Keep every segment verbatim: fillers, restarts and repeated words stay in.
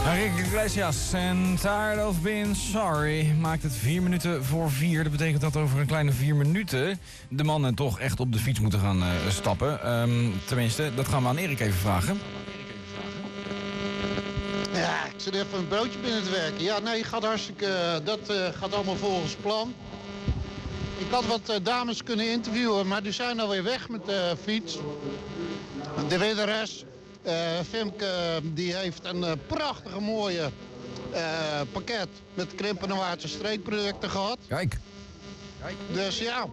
Enrique Iglesias en Tired of Being Sorry maakt het vier minuten voor vier. Dat betekent dat over een kleine vier minuten de mannen toch echt op de fiets moeten gaan uh, stappen. Um, tenminste, dat gaan we aan Erik even vragen. Ja, ik zit even een broodje binnen te werken. Ja, nee, gaat hartstikke, uh, dat uh, gaat allemaal volgens plan. Ik had wat uh, dames kunnen interviewen, maar die zijn alweer weg met de fiets. De winnares, uh, Femke, die heeft een uh, prachtige mooie uh, pakket met Krimpenerwaardse streekproducten gehad. Kijk. Kijk. Dus ja,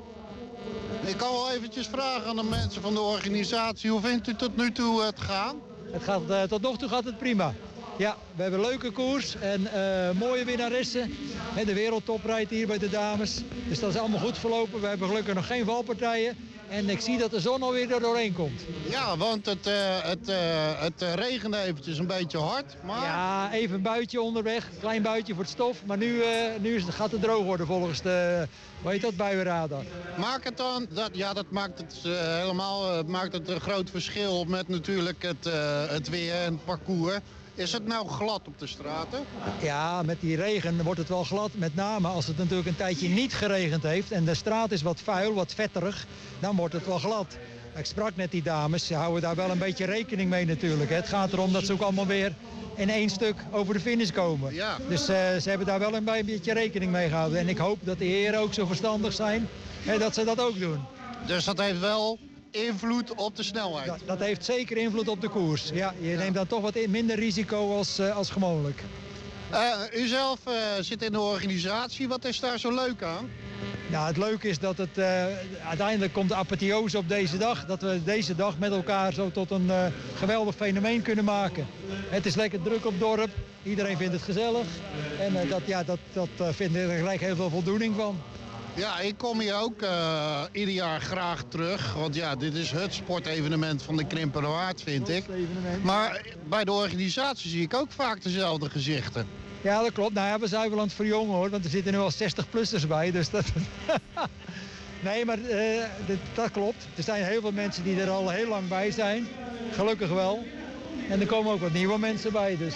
ik kan wel eventjes vragen aan de mensen van de organisatie. Hoe vindt u tot nu toe het gaan? Het gaat, uh, tot nog toe gaat het prima. Ja, we hebben een leuke koers en uh, mooie winnaressen. En de wereldtop rijdt hier bij de dames. Dus dat is allemaal goed verlopen. We hebben gelukkig nog geen valpartijen. En ik zie dat de zon alweer er doorheen komt. Ja, want het, uh, het, uh, het uh, regende eventjes een beetje hard. Maar... Ja, even een buitje onderweg. Klein buitje voor het stof. Maar nu, uh, nu is het, gaat het droog worden volgens de, hoe heet dat, buienradar. Maakt het dan, dat, ja dat maakt het uh, helemaal uh, maakt het een groot verschil met natuurlijk het, uh, het weer en het parcours. Is het nou glad op de straten? Ja, met die regen wordt het wel glad. Met name als het natuurlijk een tijdje niet geregend heeft en de straat is wat vuil, wat vetterig, dan wordt het wel glad. Ik sprak net die dames, ze houden daar wel een beetje rekening mee natuurlijk. Het gaat erom dat ze ook allemaal weer in één stuk over de finish komen. Ja. Dus uh, ze hebben daar wel een beetje rekening mee gehouden. En ik hoop dat de heren ook zo verstandig zijn en dat ze dat ook doen. Dus dat heeft wel invloed op de snelheid? Dat, dat heeft zeker invloed op de koers. Ja, je neemt dan toch wat minder risico als, uh, als gewoonlijk. Uh, u zelf uh, zit in de organisatie. Wat is daar zo leuk aan? Nou, het leuke is dat het uh, uiteindelijk komt de apotheose op deze dag. Dat we deze dag met elkaar zo tot een uh, geweldig fenomeen kunnen maken. Het is lekker druk op het dorp. Iedereen vindt het gezellig. En uh, dat, ja, dat, dat uh, vind ik er gelijk heel veel voldoening van. Ja, ik kom hier ook uh, ieder jaar graag terug. Want ja, dit is het sportevenement van de Krimpenerwaard, vind ik. Maar bij de organisatie zie ik ook vaak dezelfde gezichten. Ja, dat klopt. Nou ja, we zijn wel aan het verjongen hoor. Want er zitten nu al zestig-plussers bij. Dus dat... nee, maar uh, dat, dat klopt. Er zijn heel veel mensen die er al heel lang bij zijn. Gelukkig wel. En er komen ook wat nieuwe mensen bij. Dus.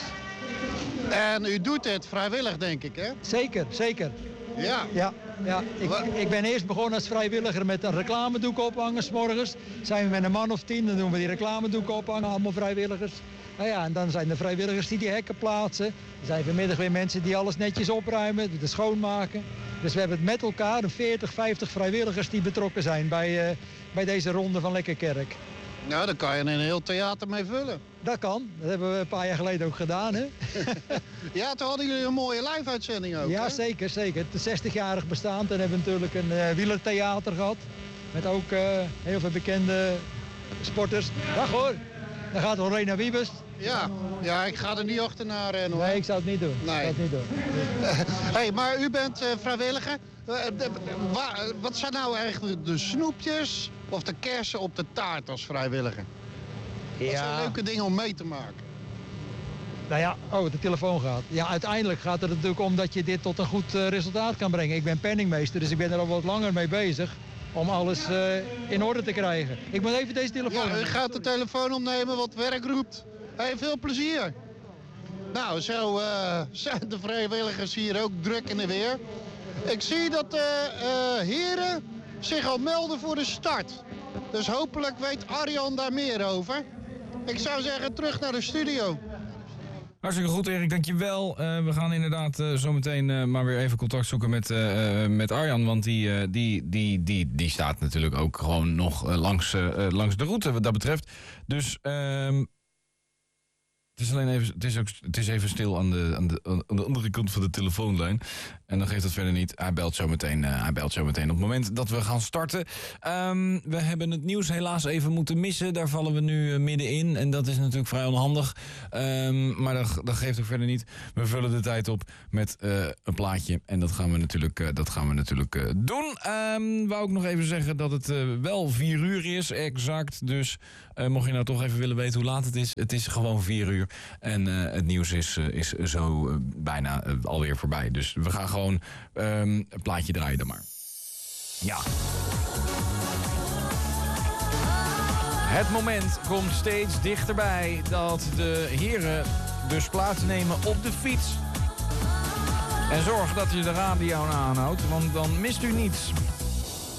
En u doet het vrijwillig, denk ik, hè? Zeker, zeker. Ja. Ja, ja. Ik, ik ben eerst begonnen als vrijwilliger met een reclamedoek ophangen 's morgens. Zijn we met een man of tien, dan doen we die reclamedoek ophangen, allemaal vrijwilligers. Nou ja, en dan zijn er vrijwilligers die die hekken plaatsen. Er zijn vanmiddag weer mensen die alles netjes opruimen, de schoonmaken. Dus we hebben het met elkaar, een veertig, vijftig vrijwilligers die betrokken zijn bij, uh, bij deze ronde van Lekkerkerk. Nou, daar kan je een heel theater mee vullen. Dat kan. Dat hebben we een paar jaar geleden ook gedaan, hè? Ja, toen hadden jullie een mooie live-uitzending ook, Ja, hè? zeker, zeker. Het zestigjarig bestaan. Toen hebben we natuurlijk een uh, wielertheater gehad. Met ook uh, heel veel bekende sporters. Dag hoor. Daar gaat Lorena Wiebes. Ja. ja, ik ga er niet achterna rennen, hoor. Nee, ik zou het niet doen. Nee. Ik zou het niet doen. Hey, maar u bent uh, vrijwilliger. Uh, de, wa, wat zijn nou eigenlijk de snoepjes of de kersen op de taart als vrijwilliger? Ja. Dat zijn leuke dingen om mee te maken. Nou ja, oh, de telefoon gaat. Ja, uiteindelijk gaat het natuurlijk om dat je dit tot een goed uh, resultaat kan brengen. Ik ben penningmeester, dus ik ben er al wat langer mee bezig om alles uh, in orde te krijgen. Ik moet even deze telefoon... Ja, u gaat de telefoon opnemen, wat werk roept. Hey, veel plezier. Nou, zo uh, zijn de vrijwilligers hier ook druk in de weer. Ik zie dat de uh, uh, heren zich al melden voor de start. Dus hopelijk weet Arjan daar meer over. Ik zou zeggen, terug naar de studio. Hartstikke goed, Erik, dankjewel. Uh, we gaan inderdaad uh, zometeen uh, maar weer even contact zoeken met, uh, met Arjan. Want die, uh, die, die, die, die staat natuurlijk ook gewoon nog uh, langs, uh, langs de route wat dat betreft. Dus... Uh, Het is alleen even, het is ook, het is even stil aan de, aan, de, aan de andere kant van de telefoonlijn. En dan geeft dat verder niet. Hij belt zo meteen, uh, hij belt zo meteen op het moment dat we gaan starten. Um, we hebben het nieuws helaas even moeten missen. Daar vallen we nu uh, middenin. En dat is natuurlijk vrij onhandig. Um, maar dat, dat geeft ook verder niet. We vullen de tijd op met uh, een plaatje. En dat gaan we natuurlijk, uh, dat gaan we natuurlijk uh, doen. Um, wou ik nog even zeggen dat het uh, wel vier uur is. Exact. Dus uh, mocht je nou toch even willen weten hoe laat het is. Het is gewoon vier uur. En uh, het nieuws is, uh, is zo uh, bijna uh, alweer voorbij. Dus we gaan gewoon um, een plaatje draaien dan maar. Ja. Het moment komt steeds dichterbij dat de heren dus plaatsnemen op de fiets. En zorg dat je de radio aanhoudt, want dan mist u niets.